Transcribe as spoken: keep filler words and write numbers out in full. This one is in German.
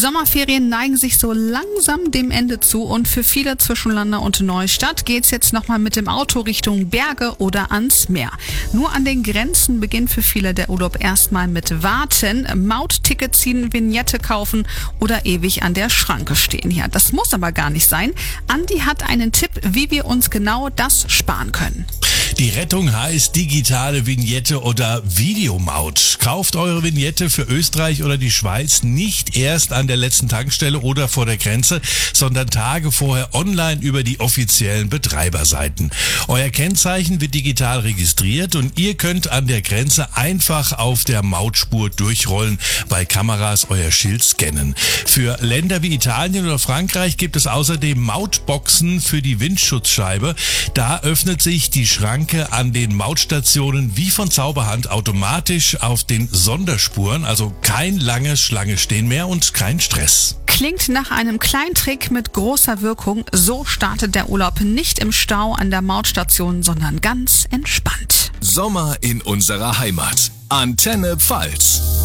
Die Sommerferien neigen sich so langsam dem Ende zu und für viele zwischen Landau und Neustadt geht's jetzt nochmal mit dem Auto Richtung Berge oder ans Meer. Nur an den Grenzen beginnt für viele der Urlaub erstmal mit Warten, Mautticket ziehen, Vignette kaufen oder ewig an der Schranke stehen. Ja, das muss aber gar nicht sein. Andi hat einen Tipp, wie wir uns genau das sparen können. Die Rettung heißt digitale Vignette oder Videomaut. Kauft eure Vignette für Österreich oder die Schweiz nicht erst an der letzten Tankstelle oder vor der Grenze, sondern Tage vorher online über die offiziellen Betreiberseiten. Euer Kennzeichen wird digital registriert und ihr könnt an der Grenze einfach auf der Mautspur durchrollen, bei Kameras euer Schild scannen. Für Länder wie Italien oder Frankreich gibt es außerdem Mautboxen für die Windschutzscheibe. Da öffnet sich die Schranke an den Mautstationen wie von Zauberhand automatisch auf den Sonderspuren, also kein lange Schlange stehen mehr und kein Stress. Klingt nach einem Kleintrick mit großer Wirkung. So startet der Urlaub nicht im Stau an der Mautstation, sondern ganz entspannt. Sommer in unserer Heimat. Antenne Pfalz.